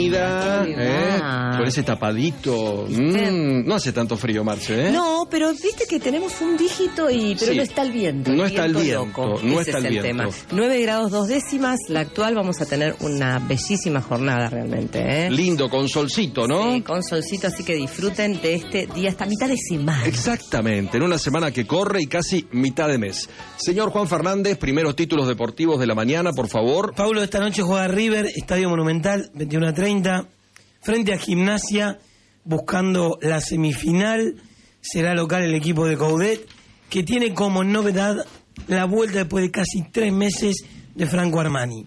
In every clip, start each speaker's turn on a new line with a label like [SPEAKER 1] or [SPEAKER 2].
[SPEAKER 1] Con ese tapadito. No hace tanto frío, Marce, ¿eh?
[SPEAKER 2] No, pero viste que tenemos un dígito pero
[SPEAKER 1] sí.
[SPEAKER 2] no está el viento.
[SPEAKER 1] No está el viento.
[SPEAKER 2] Loco.
[SPEAKER 1] No
[SPEAKER 2] Ese
[SPEAKER 1] está el
[SPEAKER 2] es
[SPEAKER 1] viento.
[SPEAKER 2] Tema. 9 grados 2 décimas. La actual vamos a tener una bellísima jornada realmente, ¿eh?
[SPEAKER 1] Lindo, con solcito, ¿no?
[SPEAKER 2] Sí, con solcito, así que disfruten de este día, esta mitad de semana.
[SPEAKER 1] Exactamente, en una semana que corre y casi mitad de mes. Señor Juan Fernández, primeros títulos deportivos de la mañana, por favor.
[SPEAKER 3] Paulo, esta noche juega River, Estadio Monumental, 21:30, frente a Gimnasia, buscando la semifinal. Será local el equipo de Coudet, que tiene como novedad la vuelta después de casi 3 meses de Franco Armani.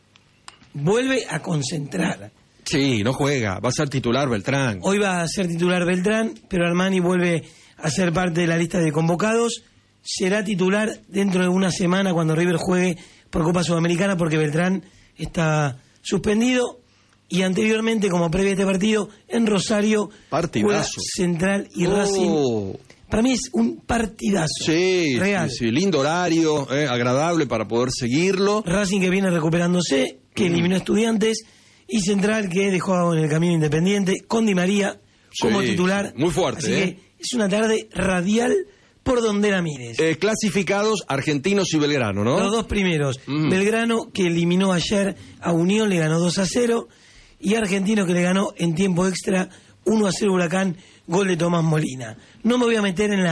[SPEAKER 3] Vuelve a concentrar.
[SPEAKER 1] Sí, no juega, va a ser titular Beltrán.
[SPEAKER 3] Hoy va a ser titular Beltrán, pero Armani vuelve a ser parte de la lista de convocados. Será titular dentro de una semana cuando River juegue por Copa Sudamericana, porque Beltrán está suspendido. Y anteriormente, como previa a este partido, en Rosario, juega Central y Racing. Para mí es un partidazo.
[SPEAKER 1] Sí,
[SPEAKER 3] real.
[SPEAKER 1] Sí, lindo horario, agradable para poder seguirlo.
[SPEAKER 3] Racing que viene recuperándose, que eliminó a Estudiantes, y Central que dejó en el camino Independiente, con Di María como titular.
[SPEAKER 1] Muy fuerte,
[SPEAKER 3] Así que es una tarde radial por donde la mires.
[SPEAKER 1] Clasificados Argentinos y Belgrano, ¿no?
[SPEAKER 3] Los dos primeros. Belgrano, que eliminó ayer a Unión, le ganó 2-0. Y Argentino, que le ganó en tiempo extra 1-0 Huracán, gol de Tomás Molina. No me voy a meter en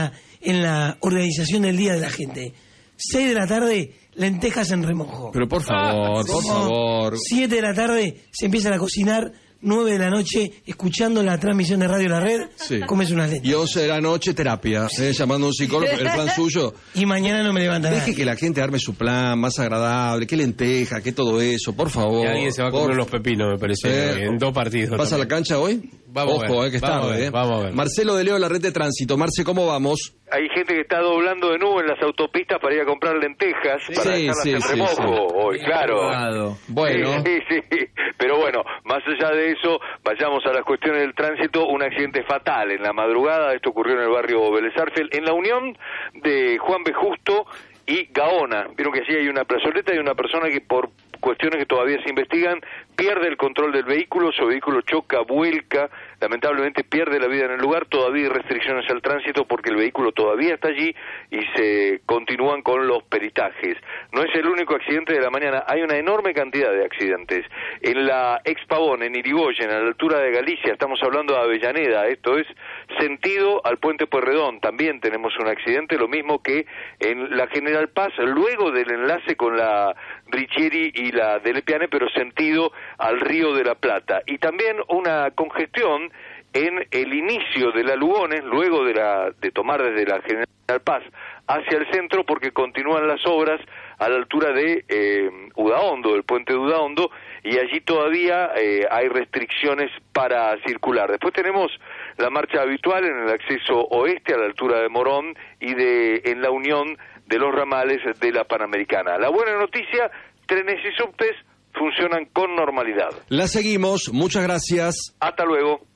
[SPEAKER 3] la organización del día de la gente. 6 de la tarde, lentejas en remojo.
[SPEAKER 1] Pero por favor, por favor.
[SPEAKER 3] 7 de la tarde se empiezan a cocinar. 9 de la noche, escuchando la transmisión de Radio La Red, comes unas lentejas.
[SPEAKER 1] Y 11 de la noche, terapia, llamando a un psicólogo, el plan suyo.
[SPEAKER 3] Y mañana no me levanta nada.
[SPEAKER 1] Deje que la gente arme su plan más agradable, qué lenteja, qué todo eso, por favor.
[SPEAKER 4] Y alguien se va a comer los pepinos, me parece, en 2 partidos.
[SPEAKER 1] ¿Vas a la cancha hoy?
[SPEAKER 4] Vamos
[SPEAKER 1] Ojo,
[SPEAKER 4] a ver,
[SPEAKER 1] que es
[SPEAKER 4] vamos
[SPEAKER 1] tarde.
[SPEAKER 4] a ver, vamos a ver.
[SPEAKER 1] Marcelo de Leo, la red de tránsito. Marce, ¿cómo vamos?
[SPEAKER 5] Hay gente que está doblando de nuevo en las autopistas para ir a comprar lentejas, para dejarlas en remojo hoy, claro.
[SPEAKER 1] Bueno.
[SPEAKER 5] Sí. Pero bueno, más allá de eso, vayamos a las cuestiones del tránsito. Un accidente fatal en la madrugada, esto ocurrió en el barrio Vélez Arfiel, en la unión de Juan B. Justo y Gaona. Vieron que allí hay una plazoleta y una persona que por cuestiones que todavía se investigan, pierde el control del vehículo, su vehículo choca, vuelca, lamentablemente pierde la vida en el lugar. Todavía hay restricciones al tránsito porque el vehículo todavía está allí y se continúan con los peritajes. No es el único accidente de la mañana, hay una enorme cantidad de accidentes. En la Ex Pavón, en Irigoyen, a la altura de Galicia, estamos hablando de Avellaneda, esto es sentido al Puente Pueyrredón, también tenemos un accidente, lo mismo que en la General Paz, luego del enlace con la Richieri y la de Lepiane, pero sentido al Río de la Plata. Y también una congestión en el inicio de la Lugones, luego de tomar desde la General Paz hacia el centro, porque continúan las obras a la altura de Udaondo, del puente de Udaondo, y allí todavía hay restricciones para circular. Después tenemos la marcha habitual en el acceso oeste a la altura de Morón y en la unión de los ramales de la Panamericana. La buena noticia, trenes y subtes funcionan con normalidad.
[SPEAKER 1] La seguimos, muchas gracias.
[SPEAKER 5] Hasta luego.